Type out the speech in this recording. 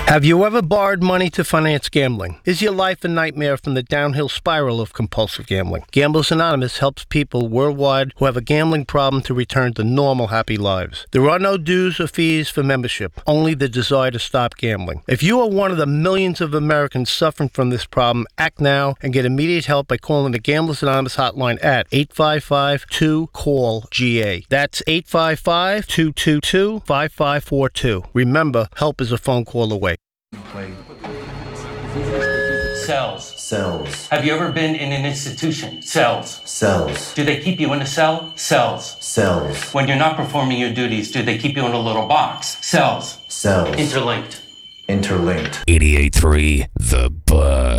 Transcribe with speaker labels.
Speaker 1: Have you ever borrowed money to finance gambling? Is your life a nightmare from the downhill spiral of compulsive gambling? Gamblers Anonymous helps people worldwide who have a gambling problem to return to normal, happy lives. There are no dues or fees for membership, only the desire to stop gambling. If you are one of the millions of Americans suffering from this problem, act now and get immediate help by calling the Gamblers Anonymous hotline at 855-2-CALL-GA. That's 855-222-5542. Remember, help is a phone call away.
Speaker 2: Cells.
Speaker 3: Have you ever been in an institution? Cells.
Speaker 2: Do
Speaker 3: they keep you in a cell? Cells. When you're not performing your duties, do they keep you in a little box? Cells.
Speaker 2: Interlinked.
Speaker 4: 88.3 The Buzz.